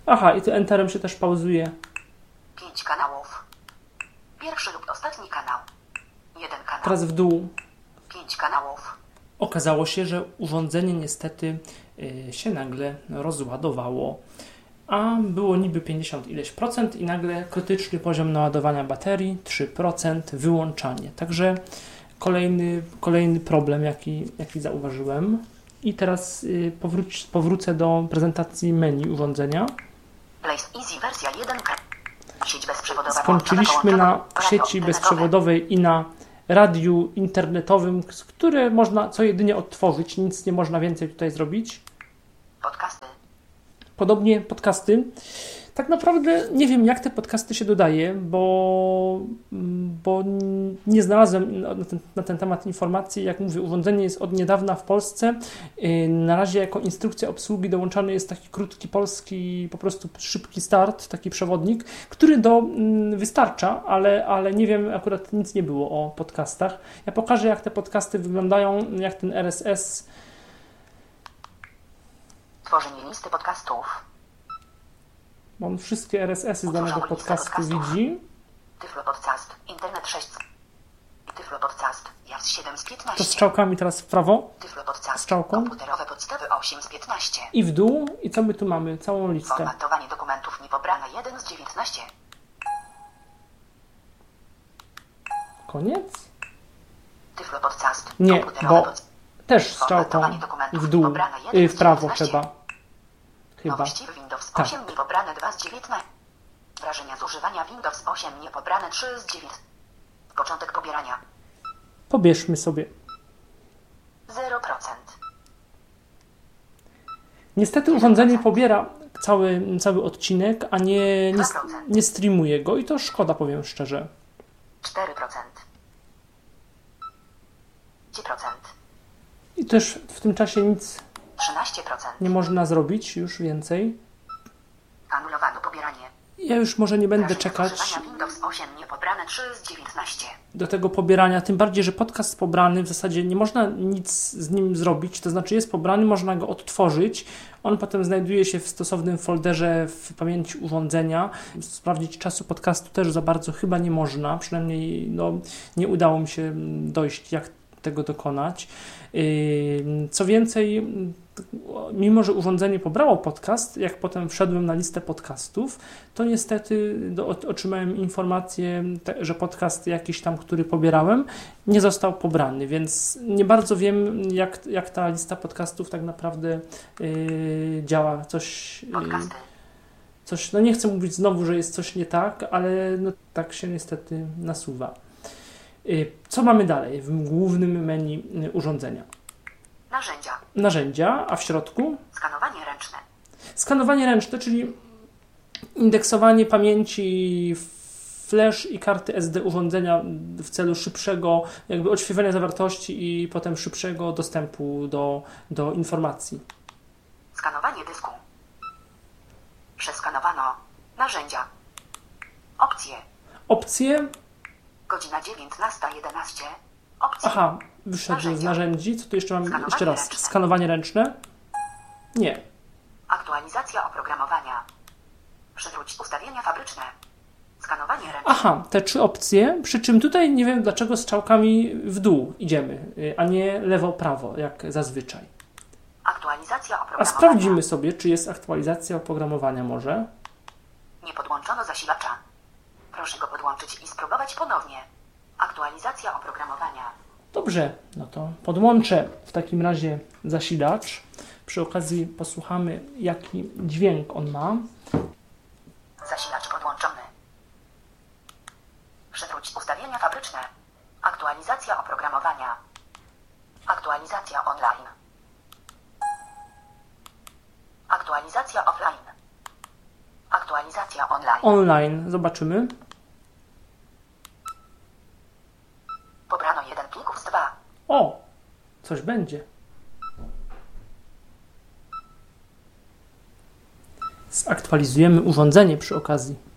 Aha, i tu Enterem się też pauzuje. 5 kanałów. Pierwszy lub ostatni kanał. 1 kanał. Teraz w dół. 5 kanałów. Okazało się, że urządzenie niestety się nagle rozładowało, a było niby 50 ileś procent i nagle krytyczny poziom naładowania baterii 3%, wyłączanie. Także kolejny problem, jaki zauważyłem. I teraz powrócę do prezentacji menu urządzenia. Place Easy wersja 1. Sieć bezprzewodowa. Skończyliśmy na sieci bezprzewodowej i na radiu internetowym, które można co jedynie odtworzyć, nic nie można więcej tutaj zrobić. Podcasty. Podobnie podcasty. Tak naprawdę nie wiem, jak te podcasty się dodaje, bo nie znalazłem na ten temat informacji. Jak mówię, urządzenie jest od niedawna w Polsce. Na razie jako instrukcja obsługi dołączany jest taki krótki polski, po prostu szybki start, taki przewodnik, który wystarcza, ale nie wiem, akurat nic nie było o podcastach. Ja pokażę, jak te podcasty wyglądają, jak ten RSS. Tworzenie listy podcastów. On wszystkie RSS-y z danego podcastu widzi. Tyflo Podcast, Internet 6. Tyflo Podcast, JAWS 7 z 15. To strzałkami teraz w prawo. Tyflo Podcast, strzałką. komputerowe podstawy 8 z 15. I w dół. I co my tu mamy? Całą listę. Formatowanie dokumentów niepobrane 1 z 19. Koniec? Tyflo Podcast, Nie, komputerowe bo też strzałką w dół. W prawo chyba. Nowości Windows Tak. 8 niepobrane 2 z 19. Wrażenia z używania Windows 8 niepobrane 3 z 9. Początek pobierania Pobierzmy sobie. 0%. Niestety urządzenie pobiera cały odcinek, a nie streamuje go i to szkoda, powiem szczerze. 4%. 10%. I też w tym czasie nic 13%. nie można zrobić już więcej. Anulowano pobieranie. Ja już może nie będę Wrażenia z czekać używania Windows 8 niepobrane 3 z 19. do tego pobierania, tym bardziej, że podcast pobrany w zasadzie nie można nic z nim zrobić, to znaczy jest pobrany, można go odtworzyć, on potem znajduje się w stosownym folderze w pamięci urządzenia. Sprawdzić czasu podcastu też za bardzo chyba nie można, przynajmniej nie udało mi się dojść, jak tego dokonać. Co więcej, mimo że urządzenie pobrało podcast, jak potem wszedłem na listę podcastów, to niestety otrzymałem informację, że podcast jakiś tam, który pobierałem, nie został pobrany, więc nie bardzo wiem, jak ta lista podcastów tak naprawdę działa. Coś, nie chcę mówić znowu, że jest coś nie tak, ale tak się niestety nasuwa. Co mamy dalej w głównym menu urządzenia? Narzędzia, a w środku? Skanowanie ręczne. Skanowanie ręczne, czyli indeksowanie pamięci flash i karty SD urządzenia w celu szybszego odświeżania zawartości i potem szybszego dostępu do informacji. Skanowanie dysku. Przeskanowano. Narzędzia. Opcje. Godzina 19:11. Opcje. Aha, wyszedł z narzędzi. Co tu jeszcze mam? Jeszcze raz. Skanowanie ręczne? Nie. Aktualizacja oprogramowania. Przywróć ustawienia fabryczne. Skanowanie ręczne. Aha, te 3 opcje, przy czym tutaj nie wiem dlaczego strzałkami w dół idziemy, a nie lewo-prawo, jak zazwyczaj. Aktualizacja A oprogramowania. sprawdzimy sobie, czy jest aktualizacja oprogramowania może. Nie podłączono zasilacza. Proszę go podłączyć i spróbować ponownie. Aktualizacja oprogramowania. Dobrze, to podłączę w takim razie zasilacz. Przy okazji posłuchamy, jaki dźwięk on ma. Zasilacz podłączony. Przywróć ustawienia fabryczne. Aktualizacja oprogramowania. Aktualizacja online. Aktualizacja offline. Aktualizacja online. Online, zobaczymy. Pobrano 1 plików z 2. O, coś będzie. Zaktualizujemy urządzenie przy okazji.